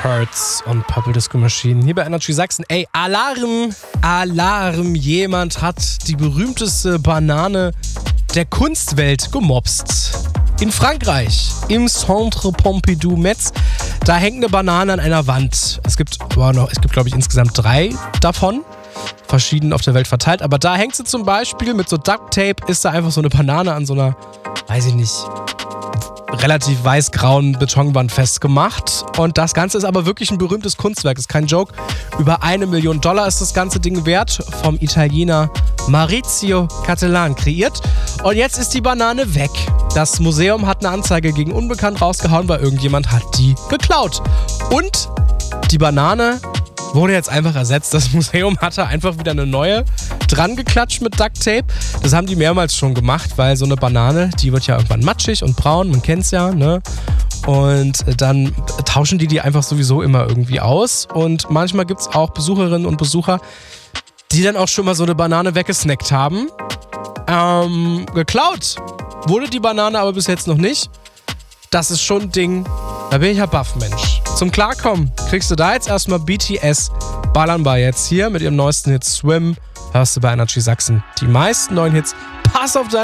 Hurts und Purple Disco Machine hier bei Energy Sachsen. Ey, Alarm! Alarm! Jemand hat die berühmteste Banane der Kunstwelt gemobst. In Frankreich, im Centre Pompidou Metz, da hängt eine Banane an einer Wand. Es gibt, glaube ich, insgesamt 3 davon. Verschieden auf der Welt verteilt. Aber da hängt sie zum Beispiel mit so Duct-Tape, ist da einfach so eine Banane an so einer, weiß ich nicht, relativ weiß-grauen Betonwand festgemacht. Und das Ganze ist aber wirklich ein berühmtes Kunstwerk. Ist kein Joke. Über $1 Million ist das ganze Ding wert. Vom Italiener Maurizio Cattelan kreiert. Und jetzt ist die Banane weg. Das Museum hat eine Anzeige gegen Unbekannt rausgehauen, weil irgendjemand hat die geklaut. Und die Banane wurde jetzt einfach ersetzt. Das Museum hatte einfach wieder eine neue dran geklatscht mit Duct-Tape. Das haben die mehrmals schon gemacht, weil so eine Banane, die wird ja irgendwann matschig und braun, man kennt's ja, ne? Und dann tauschen die einfach sowieso immer irgendwie aus. Und manchmal gibt's auch Besucherinnen und Besucher, die dann auch schon mal so eine Banane weggesnackt haben. Geklaut wurde die Banane aber bis jetzt noch nicht. Das ist schon ein Ding. Da bin ich ja baff, Mensch. Zum Klarkommen kriegst du da jetzt erstmal BTS ballern wir jetzt hier mit ihrem neuesten Hit Swim. Hörst du bei Energy Sachsen die meisten neuen Hits. Pass auf deine